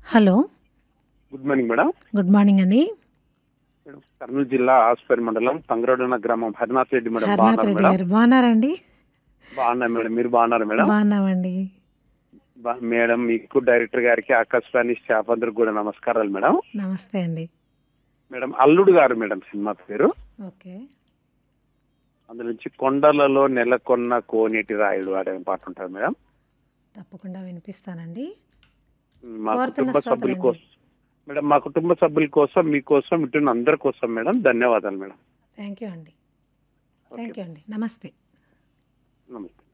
Hello. Good morning madam. Good morning అండి. Madam, Kurnool జిల్లా ఆస్పేర్ మండలం తంగరోడన గ్రామం హరినాథ్ రెడ్డి మేడం. హరినాథ్ బాగున్నారు రెడ్డి మేడం? గారు బాగున్నారండి? బాగున్నారు మేడం. మీరు బాగున్నారు మేడం? బాగున్నామండి. మేడం, మీకు డైరెక్టర్ గారికి ఆకాశవాణి స్టాఫ్ అందరికి కూడా నమస్కారాలు మేడం. నమస్తే అండి. మేడం, అల్లుడు గారు మేడం సినిమా పేరు. ఓకే. అందులో నుంచి కొండలలో నెలకొన్న కోనేటి రాయుడు అనే పాట ఉంటుంది మేడం. తప్పకుండా వినిపిస్తానండి. మా కోరుతున్న కుటుంబ సభ్యుల శ్రోతలండి. కోసం మేడం, మా కుటుంబ సభ్యుల కోసం, మీకోసం, ఇటు అందరి కోసం మేడం. ధన్యవాదాలు మేడం. థ్యాంక్ యూ అండి. ఓకే థ్యాంక్ యూ అండి. నమస్తే. నమస్తే.